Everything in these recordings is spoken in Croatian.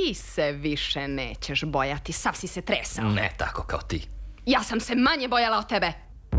Ti se više nećeš bojati, sav si se tresao. Ne tako kao ti. Ja sam se manje bojala od tebe.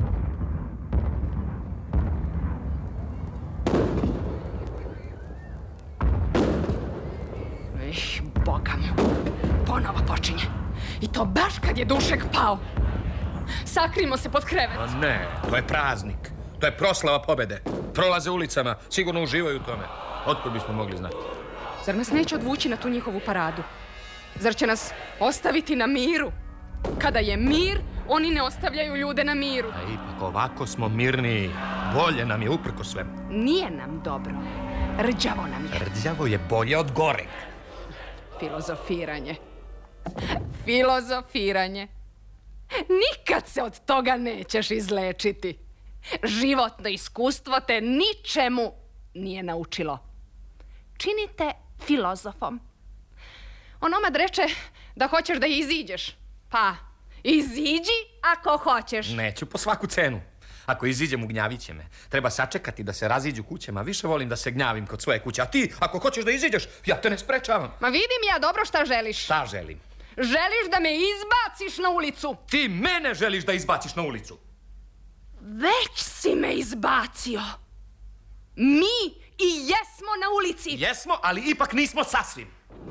Boga mu, ponovo počinje. I to baš kad je Dušek pao. Sakrimo se pod krevet. Ne, to je praznik. To je proslava pobede. Prolaze ulicama, sigurno uživaju u tome. Otkud bismo mogli znati? Zar nas neće odvući na tu njihovu paradu? Zar će nas ostaviti na miru? Kada je mir, oni ne ostavljaju ljude na miru. A ipak ovako smo mirniji. Bolje nam je uprko svemu. Nije nam dobro. Rđavo nam je. Rđavo je bolje od goreg. Filozofiranje. Filozofiranje. Nikad se od toga nećeš izlečiti. Životno iskustvo te ničemu nije naučilo. Činite filozofom. Onomad reče da hoćeš da iziđeš. Pa, iziđi ako hoćeš. Neću po svaku cenu. Ako iziđem, ugnjavit će me. Treba sačekati da se raziđu kućama. Više volim da se gnjavim kod svoje kuće. A ti, ako hoćeš da iziđeš, ja te ne sprečavam. Ma vidim ja dobro šta želiš. Šta želim? Želiš da me izbaciš na ulicu. Ti mene želiš da izbaciš na ulicu. Već si me izbacio. Mi i jesmo na ulici. Jesmo, ali ipak nismo sasvim.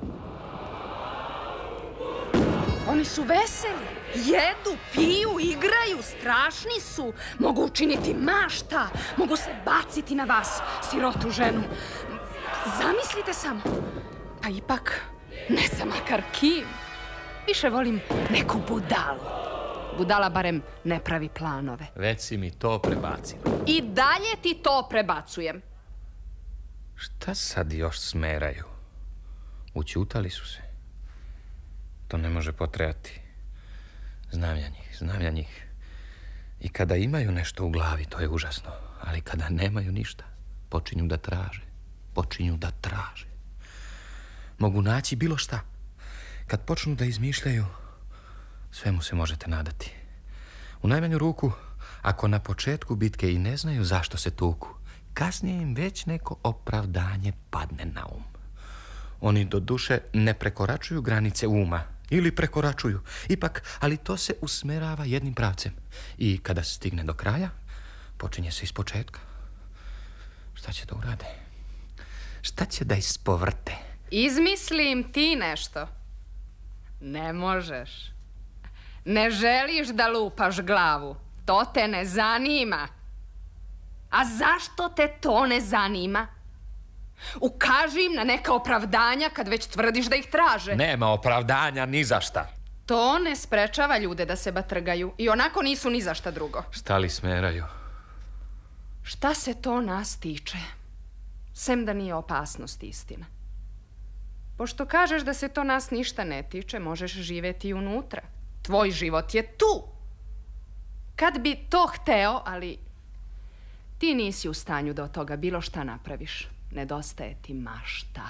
Oni su veseli, jedu, piju, igraju, strašni su. Mogu učiniti mašta, mogu se baciti na vas, sirotu ženu. Zamislite samo. Pa ipak, ne sam makar kim. Više volim neku budalu. Budala barem ne pravi planove. Već si mi to prebacila. I dalje ti to prebacujem. Šta sad još smeraju? Ućutali su se. To ne može potrajati. Znam ja njih. I kada imaju nešto u glavi, to je užasno. Ali kada nemaju ništa, počinju da traže. Mogu naći bilo šta. Kad počnu da izmišljaju, svemu se možete nadati. U najmanju ruku, ako na početku bitke i ne znaju zašto se tuku, kasnije im već neko opravdanje padne na um. Oni do duše ne prekoračuju granice uma. Ili prekoračuju. Ipak, ali to se usmerava jednim pravcem. I kada se stigne do kraja, počinje se ispočetka. Šta će da urade? Šta će da ispovrte? Izmislim ti nešto. Ne možeš. Ne želiš da lupaš glavu. To te ne zanima. A zašto te to ne zanima? Ukaži im na neka opravdanja kad već tvrdiš da ih traže. Nema opravdanja ni za šta. To ne sprečava ljude da se batrgaju. I onako nisu ni za šta drugo. Šta li smeraju? Šta se to nas tiče? Sem da nije opasnost istina. Pošto kažeš da se to nas ništa ne tiče, možeš živeti i unutra. Tvoj život je tu. Kad bi to hteo, ali ti nisi u stanju da od toga bilo šta napraviš. Nedostaje ti mašta.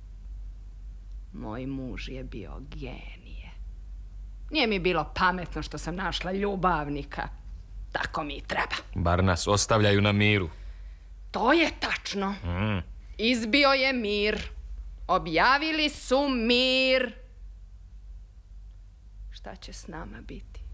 Moj muž je bio genije. Nije mi bilo pametno što sam našla ljubavnika. Tako mi i treba. Bar nas ostavljaju na miru. To je tačno. Izbio je mir. Objavili su mir. Šta će s nama biti?